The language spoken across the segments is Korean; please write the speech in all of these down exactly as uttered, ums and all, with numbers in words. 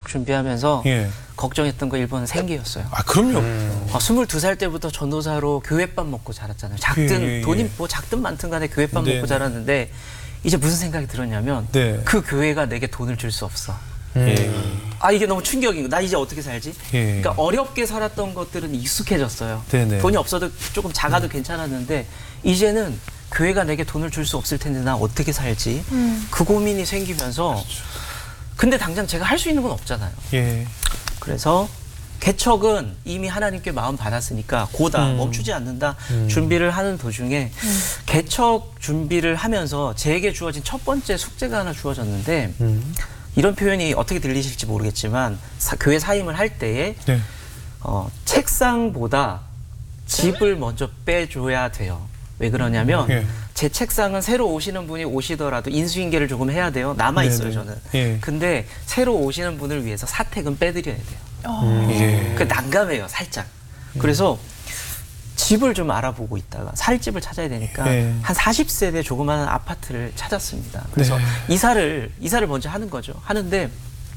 준비하면서 예. 걱정했던 거 일 번은 생계였어요. 아, 그럼요. 음. 어, 스물두 살 때부터 전도사로 교회밥 먹고 자랐잖아요. 작든 예, 예, 예. 돈이 뭐 작든 많든 간에 교회밥 네, 먹고 네. 자랐는데 이제 무슨 생각이 들었냐면 네. 그 교회가 내게 돈을 줄 수 없어. 예. 아 이게 너무 충격인 거. 나 이제 어떻게 살지? 예. 그러니까 어렵게 살았던 것들은 익숙해졌어요. 네네. 돈이 없어도 조금 작아도 괜찮았는데 이제는 교회가 내게 돈을 줄 수 없을 텐데 나 어떻게 살지? 음. 그 고민이 생기면서 근데 당장 제가 할 수 있는 건 없잖아요. 예. 그래서 개척은 이미 하나님께 마음 받았으니까 고다 음. 멈추지 않는다 음. 준비를 하는 도중에 개척 준비를 하면서 제게 주어진 첫 번째 숙제가 하나 주어졌는데 음. 이런 표현이 어떻게 들리실지 모르겠지만 사, 교회 사임을 할 때에 네. 어, 책상보다 집을 먼저 빼줘야 돼요. 왜 그러냐면 예. 제 책상은 새로 오시는 분이 오시더라도 인수인계를 조금 해야 돼요. 남아있어요 네네. 저는. 예. 근데 새로 오시는 분을 위해서 사택은 빼드려야 돼요. 어. 예. 그 난감해요 살짝. 그래서 집을 좀 알아보고 있다가 살 집을 찾아야 되니까 예. 한 사십 세대 조그마한 아파트를 찾았습니다. 그래서 네. 이사를 이사를 먼저 하는 거죠. 하는데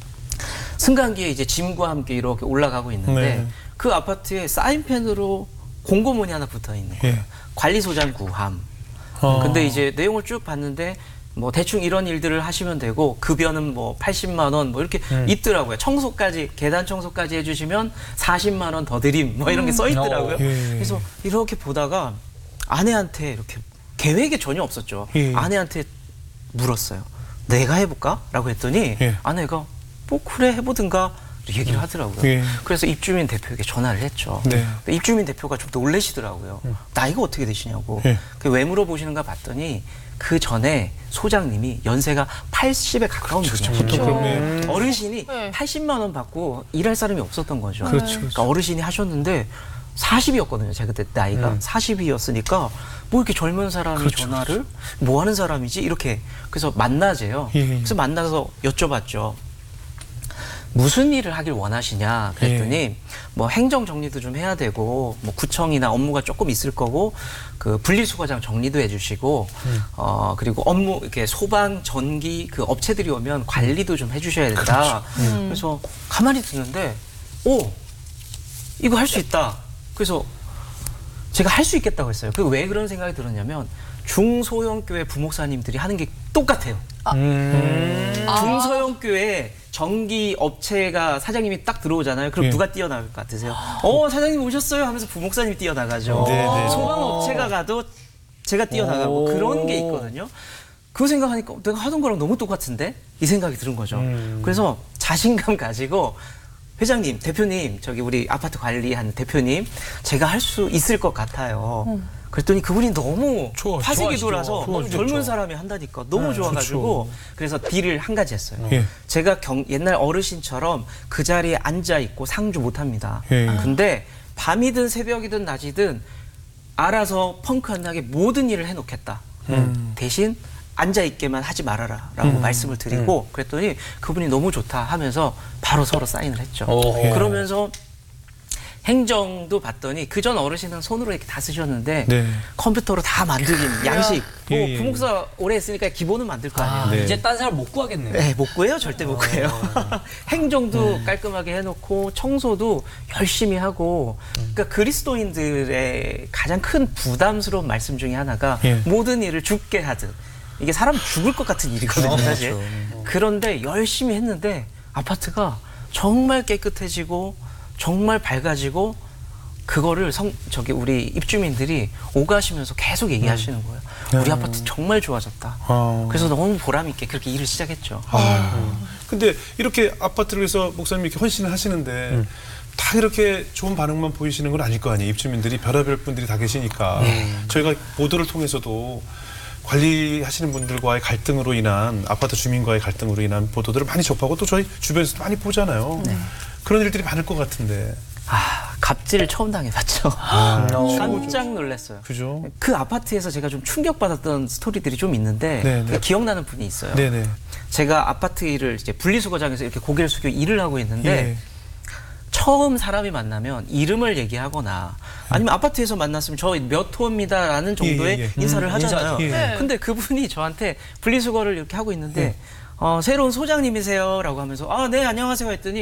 승강기에 이제 짐과 함께 이렇게 올라가고 있는데 네. 그 아파트에 사인펜으로 공고문이 하나 붙어 있는 거예요. 예. 관리소장 구함. 어. 근데 이제 내용을 쭉 봤는데 뭐 대충 이런 일들을 하시면 되고 급여는 뭐 팔십만 원 뭐 이렇게 음. 있더라고요. 청소까지 계단 청소까지 해주시면 사십만 원 더 드림 뭐 이런 게 써 있더라고요. 어, 예. 그래서 이렇게 보다가 아내한테 이렇게 계획이 전혀 없었죠. 예. 아내한테 물었어요. 내가 해볼까?라고 했더니 예. 아내가 뭐 그래 해보든가 얘기를 하더라고요. 예. 그래서 입주민 대표에게 전화를 했죠. 네. 근데 입주민 대표가 좀 놀라시더라고요. 나이가 어떻게 되시냐고. 예. 그 왜 물어보시는가 봤더니 그 전에 소장님이 연세가 팔십에 가까운 분이에요. 보통 그러면 어르신이 네. 팔십만 원 받고 일할 사람이 없었던 거죠. 그렇죠, 그렇죠. 그러니까 어르신이 하셨는데 사십이었거든요. 제가 그때 나이가 음. 사십이었으니까 뭐 이렇게 젊은 사람이 그렇죠, 전화를 뭐 하는 사람이지 이렇게 그래서 만나재요. 예, 예. 그래서 만나서 여쭤봤죠. 무슨 일을 하길 원하시냐 그랬더니 예. 뭐 행정 정리도 좀 해야 되고 뭐 구청이나 업무가 조금 있을 거고 그 분리수거장 정리도 해주시고 음. 어 그리고 업무 이렇게 소방 전기 그 업체들이 오면 관리도 좀 해주셔야 된다. 그렇죠. 음. 그래서 가만히 듣는데 오 이거 할 수 있다. 그래서 제가 할 수 있겠다고 했어요. 그 왜 그런 생각이 들었냐면 중소형교회 부목사님들이 하는 게 똑같아요. 음. 아. 중소형교회 전기 업체가 사장님이 딱 들어오잖아요. 그럼 예. 누가 뛰어나갈 것 같으세요? 어 사장님 오셨어요 하면서 부목사님이 뛰어나가죠. 네네. 소방업체가 가도 제가 뛰어나가고 오. 그런 게 있거든요. 그 생각하니까 내가 하던 거랑 너무 똑같은데? 이 생각이 드는 거죠. 음. 그래서 자신감 가지고 회장님, 대표님, 저기 우리 아파트 관리한 대표님, 제가 할 수 있을 것 같아요. 그랬더니 그분이 너무 좋아, 화색이 좋아하시죠. 돌아서 너무 좋아하시죠. 젊은 사람이 한다니까 너무 네, 좋아가지고 좋죠. 그래서 딜을 한 가지 했어요. 예. 제가 경, 옛날 어르신처럼 그 자리에 앉아 있고 상주 못 합니다. 예. 근데 밤이든 새벽이든 낮이든 알아서 펑크 안 나게 모든 일을 해놓겠다. 음. 대신 앉아 있게만 하지 말아라라고 음. 말씀을 드리고 그랬더니 그분이 너무 좋다 하면서 바로 서로 사인을 했죠. 오. 그러면서 행정도 봤더니 그 전 어르신은 손으로 이렇게 다 쓰셨는데 네. 컴퓨터로 다 만들긴 양식 뭐 예, 예. 부목사 오래 했으니까 기본은 만들 거 아니에요. 아, 네. 이제 딴 사람 못 구하겠네요. 네, 못 구해요. 절대 못 구해요. 행정도 네. 깔끔하게 해놓고 청소도 열심히 하고 그러니까 그리스도인들의 가장 큰 부담스러운 말씀 중에 하나가 예. 모든 일을 죽게 하듯 이게 사람 죽을 것 같은 일이거든요. 어, 사실. 그렇죠. 그런데 열심히 했는데 아파트가 정말 깨끗해지고 정말 밝아지고 그거를 성, 저기 우리 입주민들이 오가시면서 계속 얘기하시는 거예요. 우리 음. 아파트 정말 좋아졌다. 어. 그래서 너무 보람 있게 그렇게 일을 시작했죠. 아. 근데 이렇게 아파트를 위해서 목사님이 이렇게 헌신을 하시는데 음. 다 이렇게 좋은 반응만 보이시는 건 아닐 거 아니에요. 입주민들이 별의별 분들이 다 계시니까. 네. 저희가 보도를 통해서도 관리하시는 분들과의 갈등으로 인한 아파트 주민과의 갈등으로 인한 보도들을 많이 접하고 또 저희 주변에서도 많이 보잖아요. 그런 일들이 많을 것 같은데. 아, 갑질을 처음 당해봤죠. 아, 깜짝 놀랐어요. 그죠? 그 아파트에서 제가 좀 충격받았던 스토리들이 좀 있는데 네네. 그 기억나는 분이 있어요. 네네. 제가 아파트 일을 이제 분리수거장에서 이렇게 고개를 숙여 일을 하고 있는데 예. 처음 사람이 만나면 이름을 얘기하거나 아니면 아파트에서 만났으면 저 몇 호입니다라는 정도의 예, 예, 예. 인사를 음, 하잖아요. 인사죠. 예. 근데 그분이 저한테 분리수거를 이렇게 하고 있는데 예. 어, 새로운 소장님이세요라고 하면서 아, 네, 안녕하세요 했더니